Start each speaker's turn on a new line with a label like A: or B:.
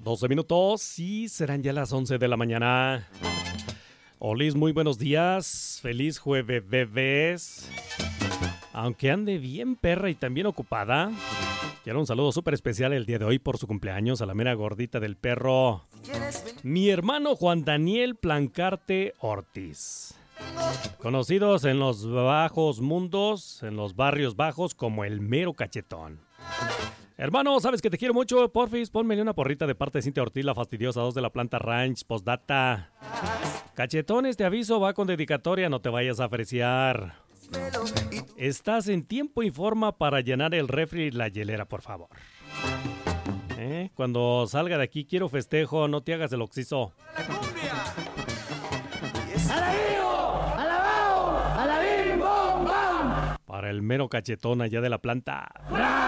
A: 12 minutos y serán ya las 11 de la mañana. Olis, muy buenos días. Feliz jueves, bebés. Aunque ande bien perra y también ocupada, quiero un saludo súper especial el día de hoy por su cumpleaños a la mera gordita del perro, mi hermano Juan Daniel Plancarte Ortiz. Conocidos en los bajos mundos, en los barrios bajos, como el mero cachetón. Hermano, sabes que te quiero mucho. Porfis, ponme una porrita de parte de Cintia Ortiz, la fastidiosa 2 de la planta Ranch, postdata. Cachetón, este aviso va con dedicatoria, no te vayas a freciar. Estás en tiempo y forma para llenar el refri y la hielera, por favor. Cuando salga de aquí quiero festejo, no te hagas el oxiso. Para el mero cachetón allá de la planta.